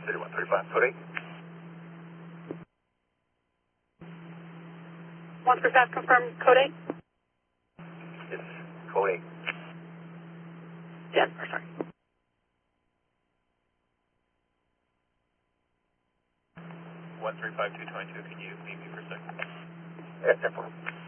3135, code 8. 135 confirmed, code 8? It's code 8. Denver, sorry. 135-222, can you meet me for a second? Yeah, 10-4.